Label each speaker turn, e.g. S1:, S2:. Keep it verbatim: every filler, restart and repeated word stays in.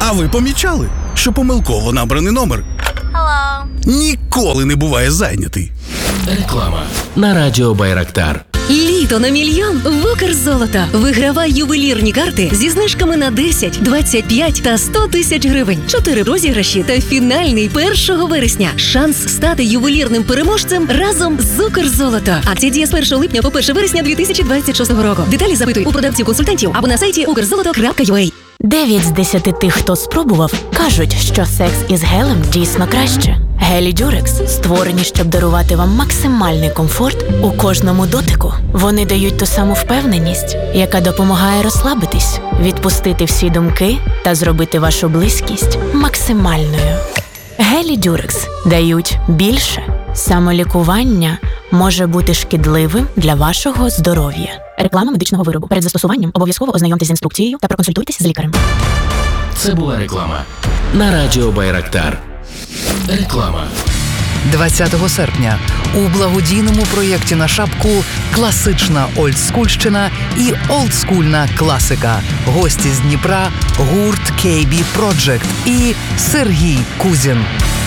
S1: А ви помічали, що помилково набраний номер
S2: Hello.
S1: ніколи не буває зайнятий?
S3: Реклама на радіо Байрактар.
S4: Літо на мільйон в Укрзолото. Вигравай ювелірні карти зі знижками на десять, двадцять п'ять та сто тисяч гривень. Чотири розіграші та фінальний першого вересня. Шанс стати ювелірним переможцем разом з Укрзолото. Акція діє з першого липня по перше вересня дві тисячі двадцять шостого року. Деталі запитуй у продавців-консультантів або на сайті укрзолото крапка ю а.
S5: Дев'ять з десяти тих, хто спробував, кажуть, що секс із гелем дійсно краще. Гелі Дюрекс створені, щоб дарувати вам максимальний комфорт у кожному дотику. Вони дають ту саму впевненість, яка допомагає розслабитись, відпустити всі думки та зробити вашу близькість максимальною. Гелі Дюрекс дають більше. Самолікування може бути шкідливим для вашого здоров'я. Реклама медичного виробу. Перед застосуванням обов'язково ознайомтесь з інструкцією та проконсультуйтесь з лікарем.
S3: Це була реклама на радіо Байрактар. Реклама.
S6: двадцятого серпня у благодійному проєкті на шапку класична олдскульщина і олдскульна класика. Гості з Дніпра, гурт кей бі Project і Сергій Кузін.